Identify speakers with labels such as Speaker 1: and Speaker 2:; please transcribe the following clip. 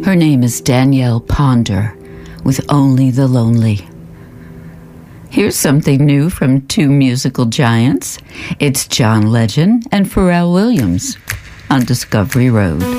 Speaker 1: Her name is Danielle Ponder, with Only the Lonely. Here's something new from two musical giants. It's John Legend and Pharrell Williams on Discovery Road.